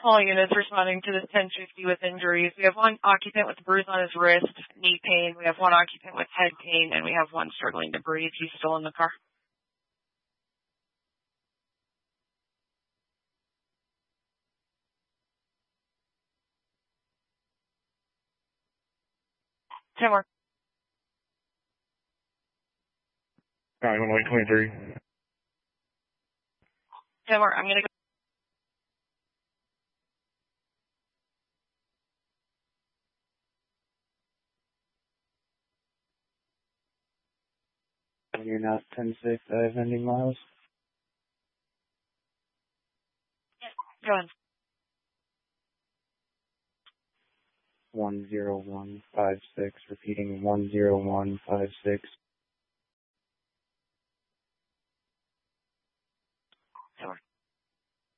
All units responding to this 1050 with injuries. We have one occupant with a bruise on his wrist, knee pain. We have one occupant with head pain, and we have one struggling to breathe. He's still in the car. Ten more. 91123. 10 more. I'm going to go. You're not 10-6, I have ending miles. Go on. 10156, repeating 10156.